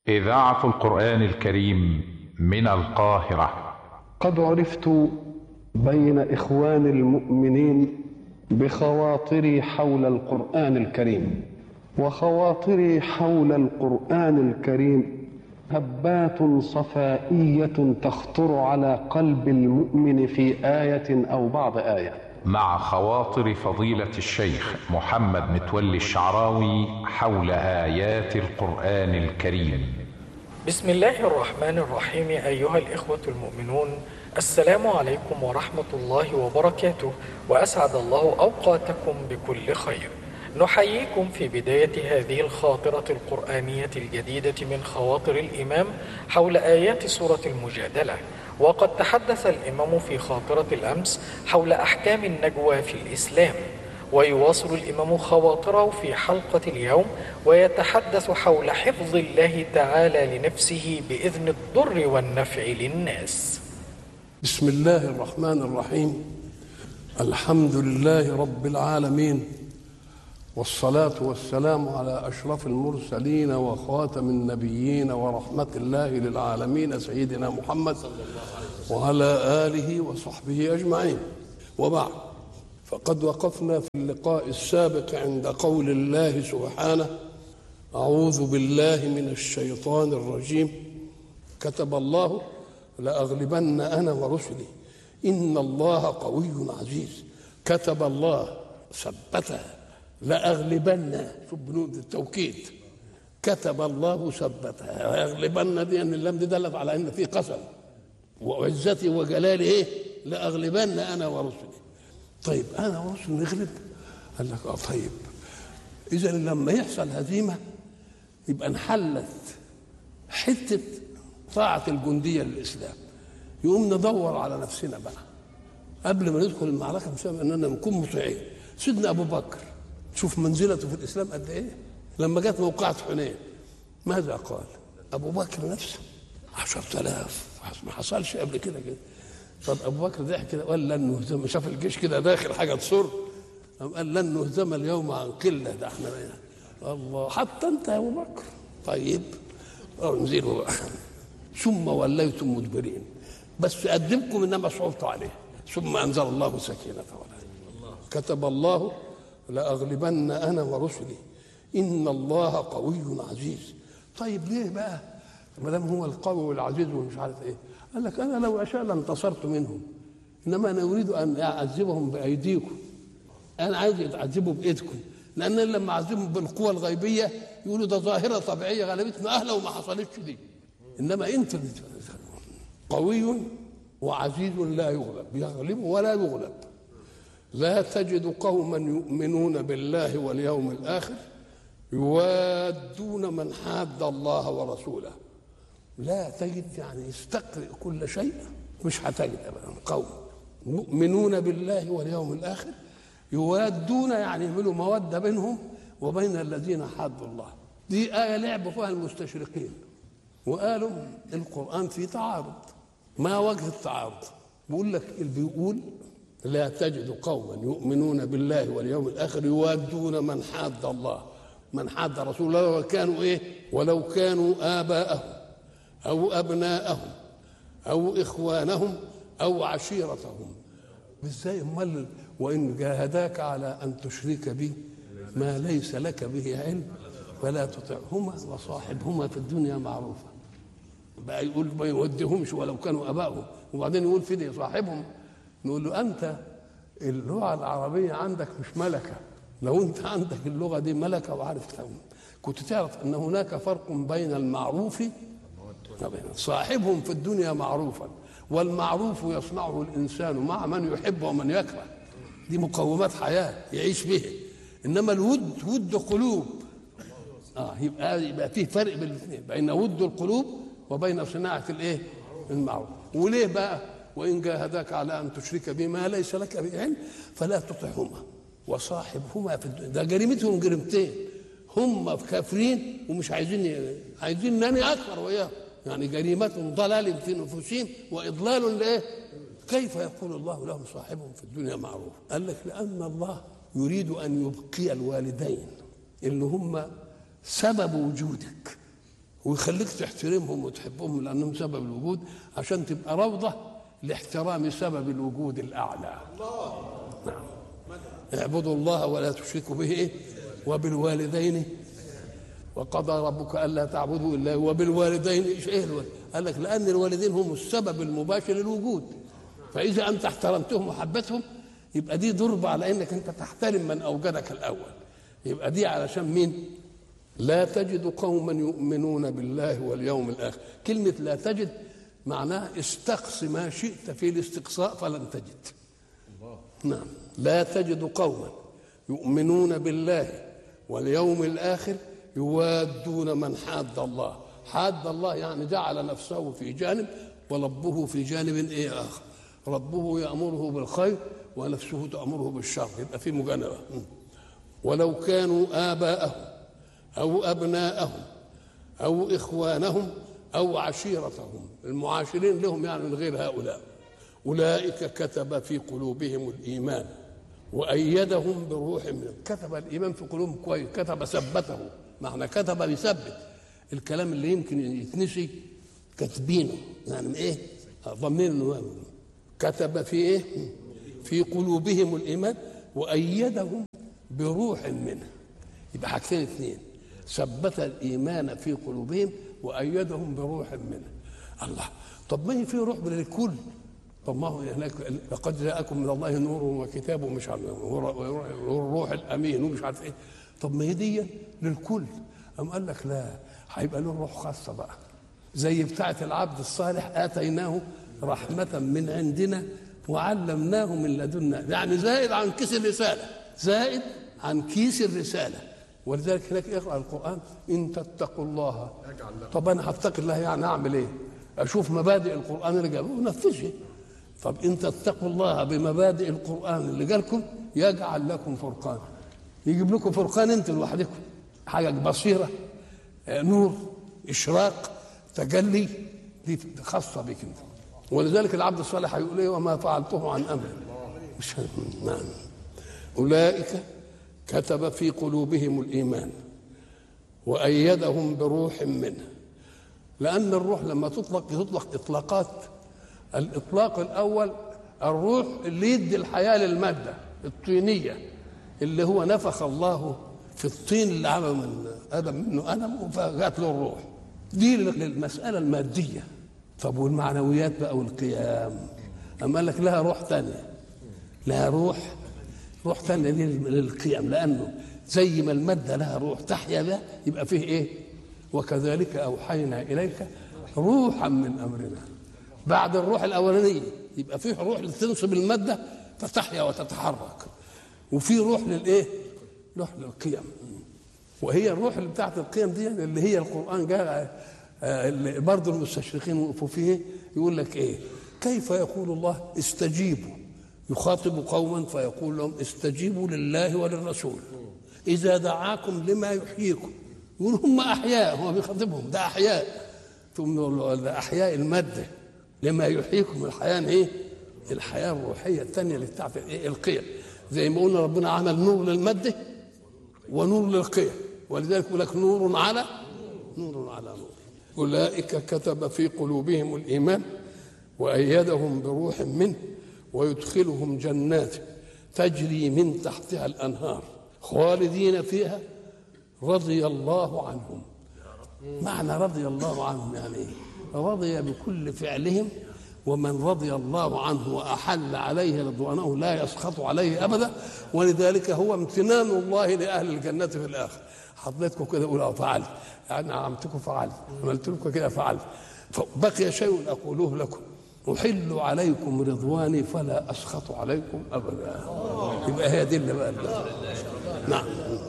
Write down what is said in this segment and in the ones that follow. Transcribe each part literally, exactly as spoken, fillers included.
إذاعة القرآن الكريم من القاهرة. قد عرفت بين إخوان المؤمنين بخواطري حول القرآن الكريم، وخواطري حول القرآن الكريم هبات صفائية تخطر على قلب المؤمن في آية أو بعض آية، مع خواطر فضيلة الشيخ محمد متولي الشعراوي حول آيات القرآن الكريم. بسم الله الرحمن الرحيم. أيها الإخوة المؤمنون، السلام عليكم ورحمة الله وبركاته، وأسعد الله أوقاتكم بكل خير. نحييكم في بداية هذه الخاطرة القرآنية الجديدة من خواطر الإمام حول آيات سورة المجادلة. وقد تحدث الإمام في خاطرة الأمس حول أحكام النجوى في الإسلام، ويواصل الإمام خواطره في حلقة اليوم ويتحدث حول حفظ الله تعالى لنفسه بإذن الضر والنفع للناس. بسم الله الرحمن الرحيم. الحمد لله رب العالمين، والصلاة والسلام على أشرف المرسلين وخاتم النبيين ورحمة الله للعالمين سيدنا محمد وعلى آله وصحبه أجمعين، وبعد، فقد وقفنا في اللقاء السابق عند قول الله سبحانه: أعوذ بالله من الشيطان الرجيم، كتب الله لأغلبن أنا ورسلي إن الله قوي عزيز. كتب الله ثبتها، لأغلبن، شوف بنود التوكيد، كتب الله ثبتها، لأغلبن دي أن اللام دي دلت على أن في قسم، وعزتي وجلالي إيه؟ لأغلبن أنا ورسلي. طيب أنا ورسلي نغلب؟ قال لك آه طيب، إذا لما يحصل هزيمة يبقى انحلت حتة طاعة الجندية للإسلام، يقوم ندور على نفسنا بقى قبل ما ندخل المعركة بسبب أننا نكون مطيعين. سيدنا أبو بكر شوف منزلته في الإسلام قد إيه. لما جت موقعة حنين ماذا قال أبو بكر نفسه؟ عشرة آلاف، ما حصلش قبل كده كده. طب أبو بكر ضحك كده وقال لن نهزم، شاف الجيش كده داخل حاجة تصر، قال لن نهزم اليوم عن قلة، ده احنا بقى. الله، حتى أنت يا أبو بكر طيب انزلوا بقى. ثم وليتم مدبرين، بس أدبكم إنما صعبت عليه، ثم أنزل الله سكينته عليه. كتب الله لأغلبن أنا ورسلي إن الله قوي عزيز. طيب ليه بقى ما دام هو القوي والعزيز ومش عارف ايه؟ قال لك انا لو اشاء لانتصرت منهم، انما انا اريد ان اعذبهم بايديكم. انا عايز اتعذبوا بايدكم، لان لما اعذبهم بالقوى الغيبيه يقولوا ده ظاهره طبيعيه غلبتنا اهله وما حصلتش دي. انما انت قوي وعزيز لا يغلب، يغلب ولا يغلب. لا تجد قوما يؤمنون بالله واليوم الآخر يوادون من حاد الله ورسوله. لا تجد، يعني استقرئ كل شيء، مش هتجد قوم يؤمنون بالله واليوم الآخر يوادون، يعني يعملوا مودة بينهم وبين الذين حادوا الله. دي آية لعبوا فيها المستشرقين وقالوا القرآن فيه تعارض. ما وجه التعارض؟ بيقول لك اللي بيقول لا تجد قوما يؤمنون بالله واليوم الآخر يوادون من حاد الله، من حاد رسول الله، ولو كانوا إيه؟ ولو كانوا آباءهم أو أبناءهم أو إخوانهم أو عشيرتهم. إزاي أمال؟ وإن جاهداك على أن تشرك بي ما ليس لك به علم فلا تطعهما وصاحبهما في الدنيا معروفا. بقى يقول ما يودهمش ولو كانوا آباءهم، وبعدين يقول في دي صاحبهم. نقول له أنت اللغة العربية عندك مش ملكة. لو أنت عندك اللغة دي ملكة وعارف تفهم كنت تعرف أن هناك فرق بين المعروف صاحبهم في الدنيا معروفا، والمعروف يصنعه الإنسان مع من يحب ومن يكره. دي مقومات حياة يعيش بها. إنما الود ود قلوب. آه يبقى يبقى فيه فرق بين الاثنين، بين ود القلوب وبين صناعة الإيه؟ المعروف. وليه بقى؟ وإن جاهداك على أن تشرك بما ليس لك به علم فلا تطعهما وصاحبهما في الدنيا. ده جريمتهم جريمتين، هم كافرين ومش عايزين عايزين ناني أكبر وياه، يعني جريمتهم ضلال في نفوسهم وإضلال لإيه؟ كيف يقول الله لهم صاحبهم في الدنيا معروف؟ قال لك لأن الله يريد أن يبقي الوالدين اللي هم سبب وجودك، ويخليك تحترمهم وتحبهم لأنهم سبب الوجود، عشان تبقى روضة لاحترام سبب الوجود الأعلى. نعم. اعبدوا الله ولا تشركوا به إيه؟ وبالوالدين وقضى ربك ألا تعبدوا إلا وبالوالدين إيش إيه الوالد؟ قال لك لأن الوالدين هم السبب المباشر للوجود، فإذا أنت احترمتهم وحبتهم يبقى دي ضربة على إنك أنت تحترم من أوجدك الأول. يبقى دي علشان مين؟ لا تجد قوما يؤمنون بالله واليوم الآخر. كلمة لا تجد معناها استقص ما شئت في الاستقصاء فلن تجد. نعم. لا تجد قوما يؤمنون بالله واليوم الآخر يوادون من حاد الله. حاد الله يعني جعل نفسه في جانب وربه في جانب ايه آخر. ربه يأمره بالخير ونفسه تأمره بالشر، يبقى في مجانبة. ولو كانوا آباءهم أو أبناءهم أو إخوانهم أو عشيرتهم، المعاشرين لهم يعني من غير هؤلاء، أولئك كتب في قلوبهم الإيمان وأيدهم بروح منه. كتب الإيمان في قلوبهم كويس، كتب ثبته، معنى كتب بيثبت الكلام اللي يمكن يتنسي كاتبينه، يعني ايه ضمنه. كتب في ايه؟ في قلوبهم الإيمان وأيدهم بروح منه. يبقى حاجتين اثنين، ثبت الإيمان في قلوبهم وأيدهم بروح منه. الله، طب ما هي في روح للكل؟ طب ما هو هناك لقد جاءكم من الله نور وكتاب ومش عارف والروح الأمين ومش عارف ايه. طب ما هي دي للكل. أم قال لك لا، هيبقى له روح خاصة بقى، زي بتاعة العبد الصالح آتيناه رحمة من عندنا وعلمناه من لدنا، يعني زائد عن كيس الرسالة، زائد عن كيس الرسالة. ولذلك هناك اقرأ القرآن إن تتقوا الله. طب أنا هتقي الله يعني أعمل إيه؟ أشوف مبادئ القرآن اللي جابه ونفذها. طب إن تتقوا الله بمبادئ القرآن اللي جالكم يجعل لكم فرقان، يجيب لكم فرقان أنتم لوحدكم، حاجة بصيرة، نور، إشراق، تجلي، دي خاصة بك أنت. ولذلك العبد الصالح هيقول إيه؟ وما فعلته عن أمر. مش نعم. أولئك كتب في قلوبهم الإيمان وأيدهم بروح منه. لأن الروح لما تطلق تطلق إطلاقات. الإطلاق الأول الروح اللي يدي الحياة للمادة الطينية، اللي هو نفخ الله في الطين اللي عمل من آدم منه آدم فجات له الروح، دي للمسألة المادية. طب والمعنويات بقى والقيام، أما قال لك لها روح تانية، لها روح روح تانية دي للقيام، لأنه زي ما المادة لها روح تحيا بها يبقى فيه إيه؟ وكذلك أوحينا إليك روحا من أمرنا. بعد الروح الأولانية يبقى فيه روح لتنصب المادة فتحيا وتتحرك، وفي روح للإيه؟ روح للقيم. وهي الروح اللي بتاعت القيم دي اللي هي القرآن جاء برضه المستشرقين وقفوا فيه، يقول لك إيه؟ كيف يقول الله استجيبوا، يخاطب قوما فيقول لهم استجيبوا لله وللرسول إذا دعاكم لما يحييكم. يقول هم أحياء، هو بيخاطبهم ده أحياء، ثم أحياء المادة لما يحييكم الحياة إيه؟ الحياة الروحية الثانية اللي بتاعت إيه؟ القيم. زي ما قلنا ربنا عمل نور للمادة ونور للقيم، ولذلك يقول لك نور على نور على نور. أولئك كتب في قلوبهم الإيمان وأيدهم بروح منه ويدخلهم جنات تجري من تحتها الأنهار خالدين فيها رضي الله عنهم. معنى رضي الله عنهم يعني إيه؟ رضي بكل فعلهم، ومن رضي الله عنه وأحل عليه رضوانه لا يسخط عليه أبدا. ولذلك هو امتنان الله لأهل الجنة في الآخر. حطيتكم كده أقول فعلت، يعني عملتكم فعلت، عملت لكم كده فعلت، فبقي شيء أقوله لكم أحل عليكم رضواني فلا أسخط عليكم أبدا. يبقى هي دي اللي بقى. نعم.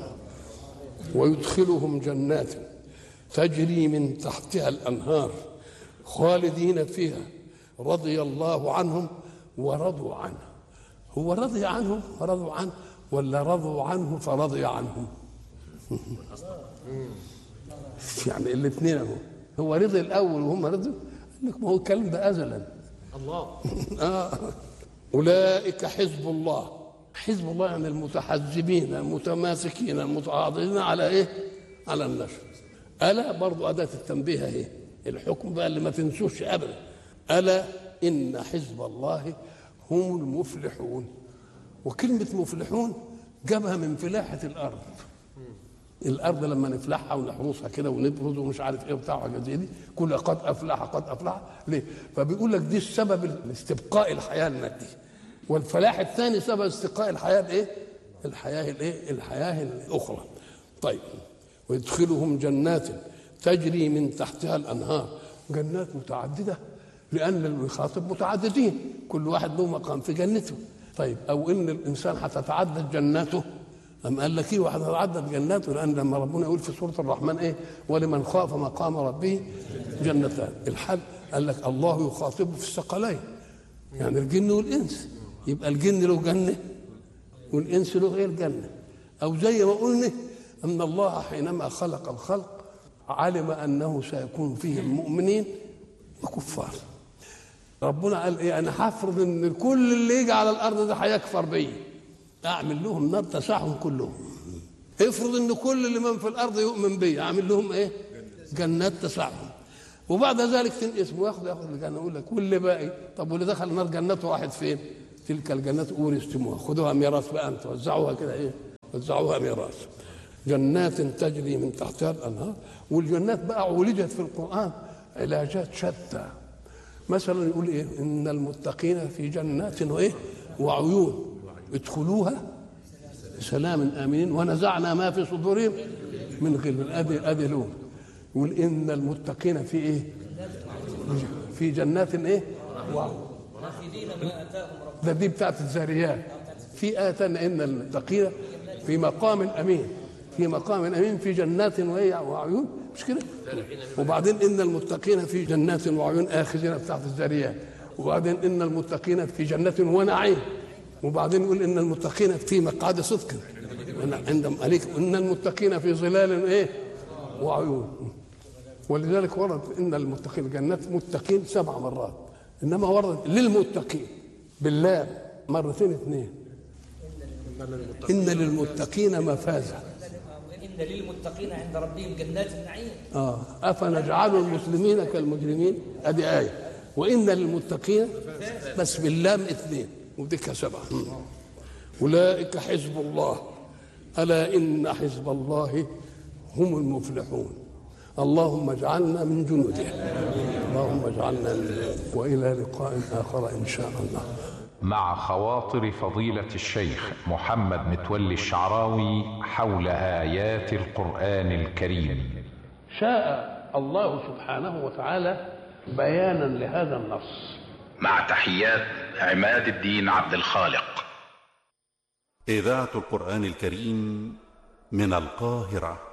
ويدخلهم جنات تجري من تحتها الأنهار خالدين فيها رضي الله عنهم ورضوا عنه. هو رضي عنهم فرضوا عنه ولا رضوا عنه فرضي عنهم؟ يعني الاثنين اهو، هو رضي الاول وهم رضوا. قال لك ما هو الكلام ده ازلا. الله. آه. اولئك حزب الله. حزب الله يعني المتحزبين المتماسكين المتعاضدين على ايه؟ على النشر. ألا برضو أداة التنبيه اهي، الحكم بقى اللي ما تنسوش أبدا. ألا إن حزب الله هم المفلحون. وكلمة مفلحون جابها من فلاحة الأرض. الأرض لما نفلحها ونحرسها كده ونبرز ومش عارف إيه وبتاع حاجات زي دي كلها قد أفلح قد أفلح. ليه؟ فبيقول لك دي السبب استبقاء الحياة المادية، والفلاح الثاني سبب استبقاء الحياة الإيه؟ الحياة الإيه؟ الحياة الأخرى. طيب، ويدخلهم جنات تجري من تحتها الأنهار. جنات متعددة لأن اللي يخاطب متعددين، كل واحد له مقام في جنته. طيب، أو إن الإنسان هتتعدد جناته، أم قال لك إيه وهتتعدد جناته؟ لأن لما ربنا يقول في سورة الرحمن إيه؟ ولمن خاف مقام ربه جنتان. الحل قال لك الله يخاطب في الثقلين، يعني الجن والإنس، يبقى الجن له جنة والإنس له غير جنة. أو زي ما قلنا أن الله حينما خلق الخلق علم أنه سيكون فيهم مؤمنين وكفار. ربنا قال إيه؟ أنا هفرض إن كل اللي يجي على الأرض ده هيكفر بي، أعمل لهم نار تسعهم كلهم. افرض إن كل اللي من في الأرض يؤمن بي، أعمل لهم إيه؟ جنات تسعهم. وبعد ذلك تنقسم وياخد ياخد الجنة. يقول لك واللي باقي، طب واللي دخل النار جنته واحد فين؟ تلك الجنات أورثتموها، خدوها ميراث بقى أنتوا، وزعوها كده إيه؟ وزعوها ميراث. جنات تجري من تحتها الأنهار. والجنات بقى ولجت في القرآن علاجات شتى. مثلا يقول ايه؟ ان المتقين في جنات وايه وعيون ادخلوها بسلام امنين ونزعنا ما في صدورهم من غل. ادي ادي لون. يقول ان المتقين في ايه؟ في جنات ايه وعيون. ده دي بتاعت الذاريات. في آية ان المتقين في مقام امين، في مقام امين في جنات وعيون، مش كده؟ وبعدين ان المتقين في جنات وعيون اخذين بتاعت الذاريات. وبعدين ان المتقين في جنات ونعيم. وبعدين يقول ان المتقين في مقعد صدق عند مليك. ان المتقين في ظلال ايه وعيون. ولذلك ورد ان المتقين جنات متقين سبع مرات، انما ورد للمتقين بالله مرتين اثنين. ان للمتقين مفازا. إن للمتقين عند ربهم جنات النعيم. آه أفنجعل المسلمين كالمجرمين. أدي آية. وإن للمتقين بس باللام اثنين وديك سبعة. أولئك حزب الله ألا إن حزب الله هم المفلحون. اللهم اجعلنا من جنوده. اللهم اجعلنا من جنوده. وإلى لقاء آخر إن شاء الله. مع خواطر فضيلة الشيخ محمد متولي الشعراوي حول آيات القرآن الكريم. شاء الله سبحانه وتعالى بيانا لهذا النص. مع تحيات عماد الدين عبد الخالق. إذاعة القرآن الكريم من القاهرة.